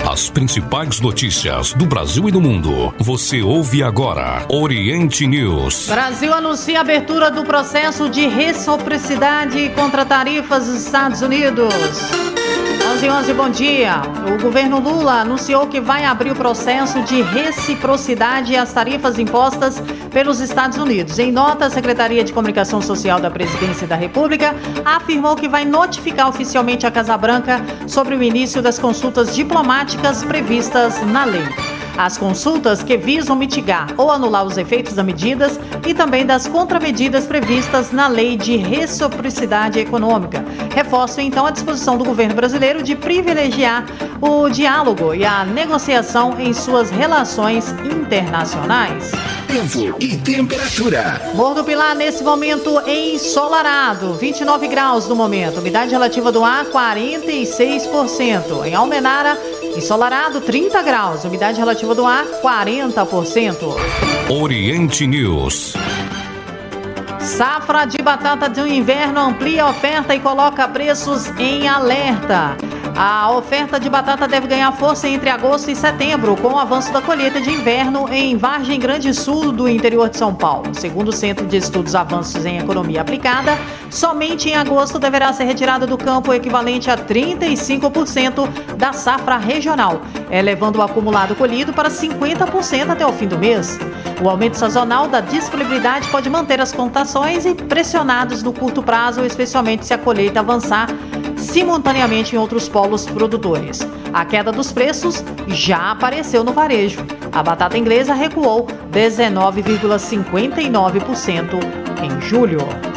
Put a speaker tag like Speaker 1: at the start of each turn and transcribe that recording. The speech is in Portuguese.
Speaker 1: As principais notícias do Brasil e do mundo. Você ouve agora Oriente News.
Speaker 2: Brasil anuncia a abertura do processo de reciprocidade contra tarifas dos Estados Unidos. 11:11, bom dia. O governo Lula anunciou que vai abrir o processo de reciprocidade às tarifas impostas pelos Estados Unidos. Em nota, a Secretaria de Comunicação Social da Presidência da República afirmou que vai notificar oficialmente a Casa Branca sobre o início das consultas diplomáticas previstas na lei. As consultas que visam mitigar ou anular os efeitos das medidas e também das contramedidas previstas na Lei de Reciprocidade Econômica. Reforçam, então, a disposição do governo brasileiro de privilegiar o diálogo e a negociação em suas relações internacionais.
Speaker 3: Tempo e temperatura.
Speaker 2: Morro do Pilar, nesse momento, ensolarado, 29 graus no momento. Umidade relativa do ar, 46%. Em Almenara, ensolarado, 30 graus. Umidade relativa do ar, 40%.
Speaker 1: Oriente News.
Speaker 2: Safra de batata de inverno amplia a oferta e coloca preços em alerta. A oferta de batata deve ganhar força entre agosto e setembro, com o avanço da colheita de inverno em Vargem Grande Sul do interior de São Paulo. Segundo o Centro de Estudos Avanços em Economia Aplicada, somente em agosto deverá ser retirada do campo o equivalente a 35% da safra regional, elevando o acumulado colhido para 50% até o fim do mês. O aumento sazonal da disponibilidade pode manter as plantações pressionadas no curto prazo, especialmente se a colheita avançar simultaneamente em outros polos produtores. A queda dos preços já apareceu no varejo. A batata inglesa recuou 19,59% em julho.